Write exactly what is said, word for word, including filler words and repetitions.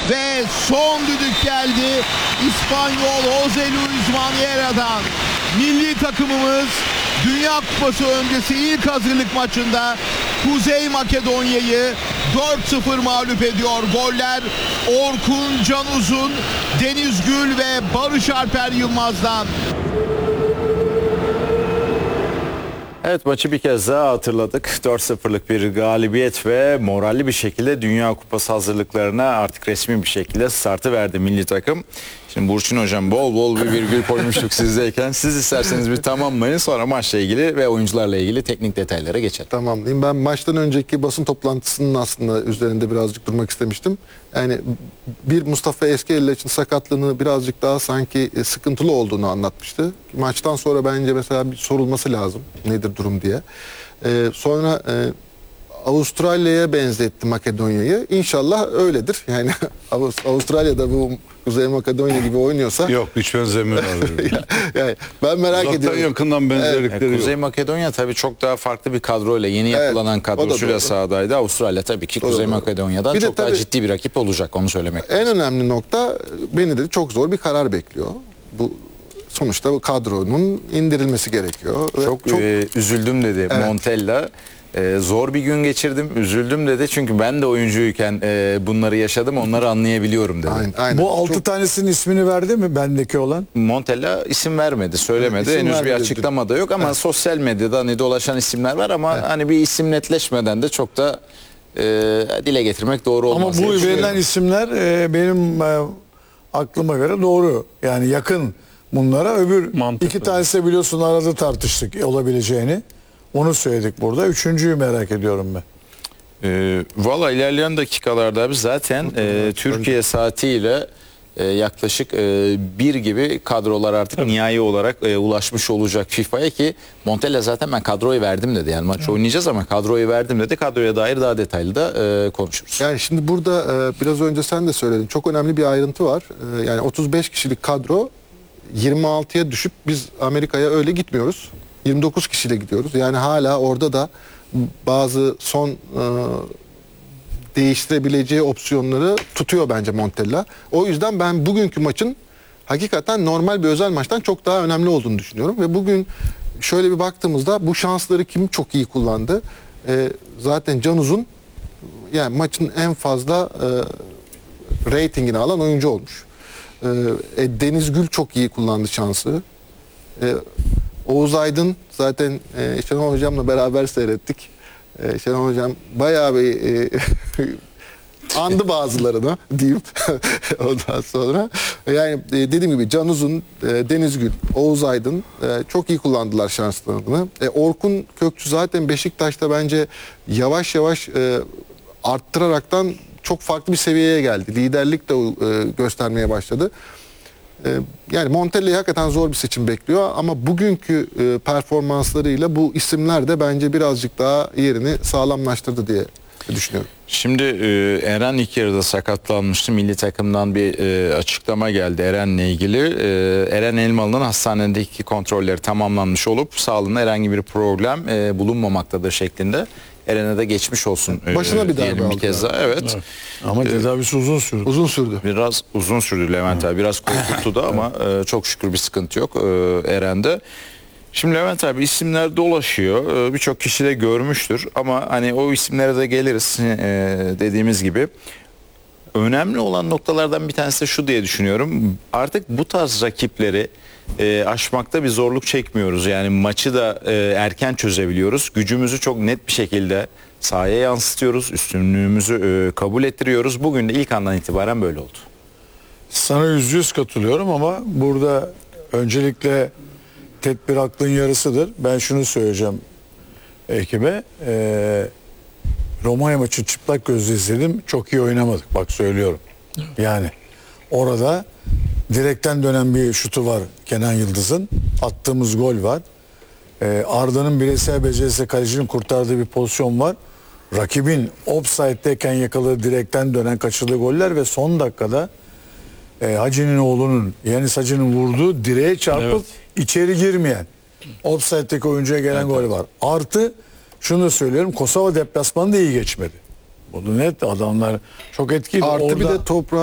Ve son düdük geldi İspanyol Jose Luis Maniera'dan. Milli takımımız Dünya Kupası öncesi ilk hazırlık maçında Kuzey Makedonya'yı dört sıfır mağlup ediyor. Goller Orkun Canuzun, Deniz Gül ve Barış Alper Yılmaz'dan. Evet, maçı bir kez daha hatırladık. dört sıfırlık bir galibiyet ve moralli bir şekilde Dünya Kupası hazırlıklarına artık resmi bir şekilde startı verdi milli takım. Şimdi Burçin Hocam bol bol bir virgül koymuştuk sizdeyken. Siz isterseniz bir tamamlayın, sonra maçla ilgili ve oyuncularla ilgili teknik detaylara geçelim. Tamamlayayım. Ben maçtan önceki basın toplantısının aslında üzerinde birazcık durmak istemiştim. Yani bir Mustafa Eskieğil için sakatlığını birazcık daha sanki sıkıntılı olduğunu anlatmıştı. Maçtan sonra bence mesela bir sorulması lazım nedir durum diye. Ee, sonra e, Avustralya'ya benzetti Makedonya'yı. İnşallah öyledir. Yani Avustralya'da bu Kuzey Makedonya gibi oynuyorsa. Yok, hiç benzemiyor. Yani ben merak Uzaktan ediyorum. yakından benzerlikleri Evet, Kuzey yok. Makedonya tabii çok daha farklı bir kadroyla, yeni yapılanan Evet, kadrosuyla sahadaydı. Avustralya tabii ki Doğru, Kuzey doğru. Makedonya'dan Bir de çok daha tabii- ciddi bir rakip olacak, onu söylemek. En önemli nokta, beni de çok zor bir karar bekliyor. Bu sonuçta bu kadronun indirilmesi gerekiyor. Ve Çok, e, üzüldüm dedi Evet. Montella. E, zor bir gün geçirdim, üzüldüm dedi. Çünkü ben de oyuncuyken e, bunları yaşadım, onları anlayabiliyorum dedi. aynen, aynen. Bu altı Çok- tanesinin ismini verdi mi bendeki olan? Montella isim vermedi, söylemedi. Evet, isim Henüz bir vermedi. açıklama da yok ama Evet. sosyal medyada hani dolaşan isimler var ama hani bir isim netleşmeden de çok da e, dile getirmek doğru Ama olmaz. diye bu düşünüyorum. verilen isimler e, benim e, aklıma göre doğru. Yani yakın bunlara. Öbür Mantıklı. iki tanesi de biliyorsun arada tartıştık olabileceğini. Onu söyledik burada. Üçüncüyü merak ediyorum ben. E, Valla ilerleyen dakikalarda abi zaten e, Türkiye saatiyle e, yaklaşık e, bir gibi kadrolar artık nihai olarak e, ulaşmış olacak FIFA'ya ki Montella zaten ben kadroyu verdim dedi. Yani maç oynayacağız ama kadroyu verdim dedi. Kadroya dair daha detaylı da e, konuşuruz. Yani şimdi burada e, biraz önce sen de söyledin. Çok önemli bir ayrıntı var. E, yani otuz beş kişilik kadro yirmi altıya düşüp biz Amerika'ya öyle gitmiyoruz. yirmi dokuz kişiyle gidiyoruz. Yani hala orada da bazı son e, değiştirebileceği opsiyonları tutuyor bence Montella. O yüzden ben bugünkü maçın hakikaten normal bir özel maçtan çok daha önemli olduğunu düşünüyorum. Ve bugün şöyle bir baktığımızda bu şansları kim çok iyi kullandı? E, zaten Can Uzun yani maçın en fazla e, reytingini alan oyuncu olmuş. E, e, Deniz Gül çok iyi kullandı şansı. E, Oğuz Aydın zaten e, Şenol Hocam'la beraber seyrettik. E, Şenol Hocam bayağı bir e, andı bazılarını diyeyim ondan sonra. Yani e, dediğim gibi Can Uzun, e, Deniz Gül, Oğuz Aydın e, çok iyi kullandılar şanslarını. E, Orkun Kökçü zaten Beşiktaş'ta bence yavaş yavaş e, arttıraraktan çok farklı bir seviyeye geldi. Liderlik de e, göstermeye başladı. E, yani Montella'yı hakikaten zor bir seçim bekliyor ama bugünkü e, performanslarıyla bu isimler de bence birazcık daha yerini sağlamlaştırdı diye düşünüyorum. Şimdi e, Eren ilk yarıda sakatlanmıştı. Milli takımdan bir e, açıklama geldi Eren'le ilgili. E, Eren Elmalı'nın hastanedeki kontrolleri tamamlanmış olup sağlığında herhangi bir problem e, bulunmamaktadır şeklinde. Eren'e de geçmiş olsun. E, Başına bir darbe diyelim bir aldı kez daha. Evet. Evet. Ama tedavisi uzun sürdü. Uzun sürdü. Biraz uzun sürdü Levent abi. Biraz korkuttu da ama e, çok şükür bir sıkıntı yok e, Eren'de. Şimdi Levent abi isimler dolaşıyor. E, Birçok kişi de görmüştür ama hani o isimlere de geliriz e, dediğimiz gibi. Önemli olan noktalardan bir tanesi de şu diye düşünüyorum. Artık bu tarz rakipleri e, aşmakta bir zorluk çekmiyoruz. Yani maçı da e, erken çözebiliyoruz. Gücümüzü çok net bir şekilde sahaya yansıtıyoruz. Üstünlüğümüzü e, kabul ettiriyoruz. Bugün de ilk andan itibaren böyle oldu. Sana yüzde yüz katılıyorum ama burada öncelikle tedbir aklın yarısıdır. Ben şunu söyleyeceğim ekibe. Ee, Romanya maçı çıplak gözle izledim. Çok iyi oynamadık. Bak söylüyorum. Yani orada direkten dönen bir şutu var Kenan Yıldız'ın. Attığımız gol var. Ee, Arda'nın bireysel becerisi kalecinin kurtardığı bir pozisyon var. Rakibin offside'deyken yakaladığı direkten dönen kaçırdığı goller ve son dakikada e, Hacı'nın oğlunun Yanis Hacı'nın vurduğu direğe çarpıp Evet. içeri girmeyen offside'deki oyuncuya gelen Evet, gol evet. var. Artı şunu da söylüyorum, Kosova deplasmanı da iyi geçmedi. Bu da net, adamlar çok etkili. Artı bir Orada- de toprağı